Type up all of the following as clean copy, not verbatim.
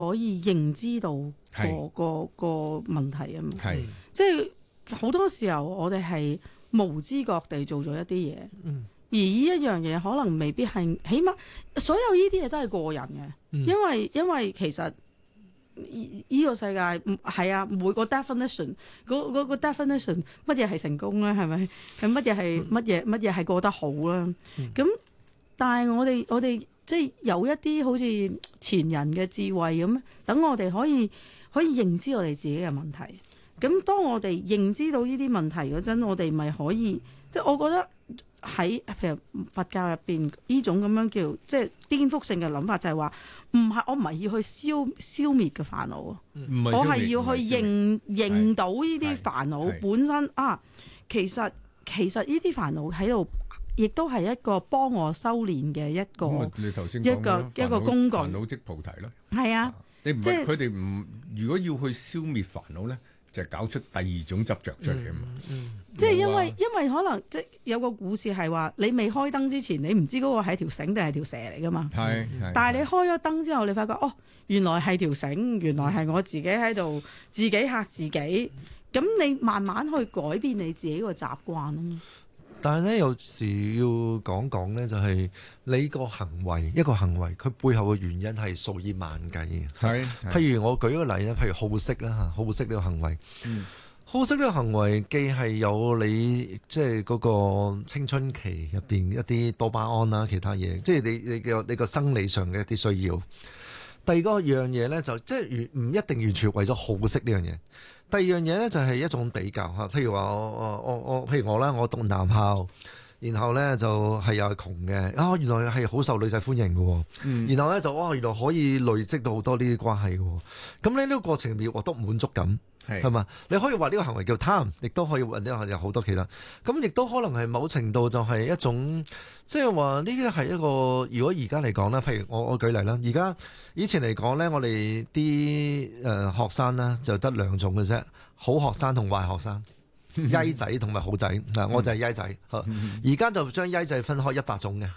可以認知到個問題啊嘛。即係好多時候我哋係無知覺地做咗一啲嘢，而呢一樣嘢可能未必係，起碼所有呢啲嘢都係個人嘅，因為其實呢個世界係啊，每個 definition 嗰個 definition 乜嘢係成功咧，係咪？係乜嘢係過得好啦？咁但係我哋即係有一啲好似前人嘅智慧咁，等我哋可以認知我哋自己嘅問題。咁當我哋認知到呢啲問題嗰陣，我哋咪可以，即係我覺得喺譬如佛教入邊呢種咁樣叫即係顛覆性嘅諗法，就係話我唔係要去消滅嘅煩惱，我係要去認到呢啲煩惱本身啊。其實呢啲煩惱喺度，亦都係一個幫我修煉嘅一個工具。 煩惱即菩提咯。 係啊， 你唔係佢哋唔，如果要去消滅煩惱咧，就搞出第二種執着出嚟啊嘛。 即係因為可能即係有個故事係話，你未開燈之前，你唔知嗰個係條繩定係條蛇嚟噶嘛。但係你開咗燈之後，你發覺哦，原來係條繩，原來係我自己喺度自己嚇自己。咁你慢慢去改變你自己個習慣啊嘛。 但係咧，有時要講咧，就係你一個行為，佢背後嘅原因係數以萬計嘅。譬如我舉個例咧，譬如好色啦嚇，好色呢個行為，好色呢個行為既係有你即係嗰個青春期入邊一啲多巴胺啦，其他嘢，即係你個生理上嘅一啲需要。第二個樣嘢咧，就即係唔一定完全為咗好色呢樣嘢。第二樣嘢咧就係一種比較嚇，譬如話譬如我啦，我讀男校，然後咧就係又係窮嘅，原來係好受女仔歡迎嘅，然後咧就原來可以累積到好多呢啲關係嘅，咁咧呢個過程入面獲得滿足感。係嘛？你可以話呢個行為叫貪，亦都可以話呢個有好多其他。咁亦都可能係某程度就係一種，即係話呢啲係一個。如果而家嚟講咧，譬如我舉例啦，而家以前嚟講咧，我哋啲學生咧就得兩種嘅啫，好學生同壞學生，曳仔同埋好仔。我就係曳仔。而家就將曳仔分開100種嘅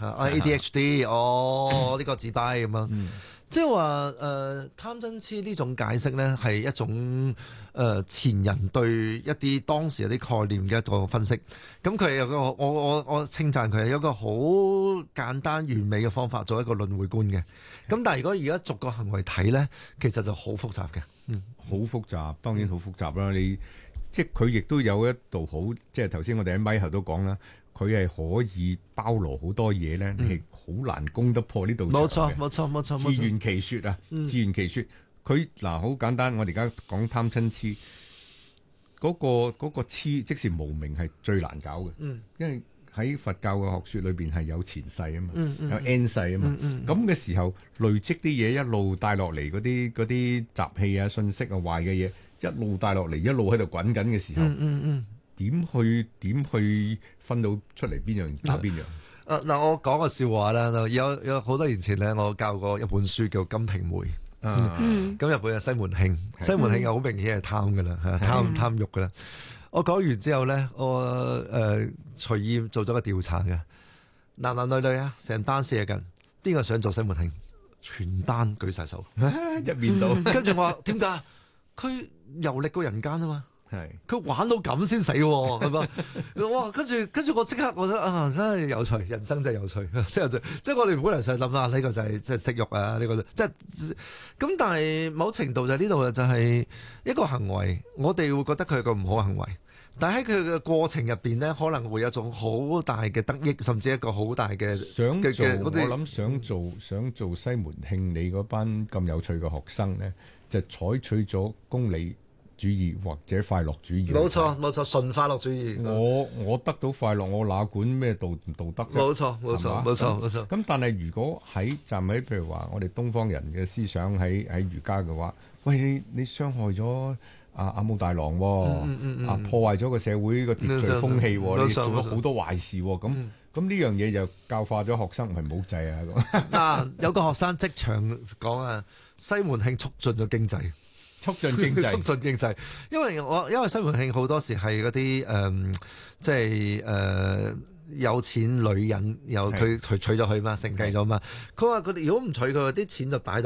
，ADHD 呢個自閉咁樣。即係話貪嗔痴呢種解釋呢，係一種前人對一啲當時有啲概念嘅一個分析。咁佢有個我稱讚佢係有一個好簡單完美嘅方法做一個輪迴觀嘅。咁但係如果而家逐個行為睇呢，其實就好複雜嘅。 好複雜，當然好複雜啦。你即係佢亦都有一度好，即係頭先我哋喺咪後都講啦。佢係可以包羅好多嘢咧，你係好難攻得破呢度。冇錯，自圓其說啊，自圓其說。佢嗱好簡單，我哋而家講貪嗔痴，嗰個痴即是無明係最難搞嘅。因為喺佛教嘅學說裏邊係有前世啊嘛，有 N 世啊嘛。咁嘅時候累積啲嘢一路帶落嚟，嗰啲習氣啊、信息啊、壞嘅嘢一路帶落嚟，一路喺度滾緊嘅時候。點去分到出嚟邊樣打邊樣？ 嗱，我講個笑話啦。有好多年前咧，我教過一本書叫《金瓶梅》。咁日本嘅西門慶，西門慶又好明顯係貪噶啦，貪欲噶啦。我講完之後咧，我隨意做咗個調查嘅，男男女女啊，成單40人，邊個想做西門慶？全單舉晒手， 一面倒。 跟住我話點解？佢遊歷過人間啊嘛。佢玩到咁先死喎，係嘛？哇！跟住我即刻我覺得真係有趣，人生真係有趣，真係有趣。即係我哋本來想諗啦，呢個就係即係色欲啊，呢個即係咁。但係某程度就呢度就係一個行為，我哋會覺得佢係個唔好嘅行為，但係喺佢嘅過程入邊咧，可能會有一種好大嘅得益，甚至一個好大嘅我諗想做西門慶，你嗰班咁有趣嘅學生咧，就採取咗功利主義或者快樂主義。冇錯，純快樂主義。 我得到快樂，我哪管咩道唔道德啫？ 冇錯。 咁但係如果站喺譬如話我哋東方人嘅思想喺儒家嘅話，喂，你傷害咗阿武大郎，破壞咗個社會個秩序風氣，你做咗好多壞事，咁呢樣嘢就教化咗學生係冇制啊。 嗱，有個學生即場講啊，西門慶促進咗經濟。 促進經濟， 因為西門慶好多時係嗰啲即係有錢女人，佢娶咗佢嘛，承繼咗嘛。佢話佢哋如果唔娶佢，啲錢就擺度嘅啫。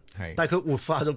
但係佢活化咗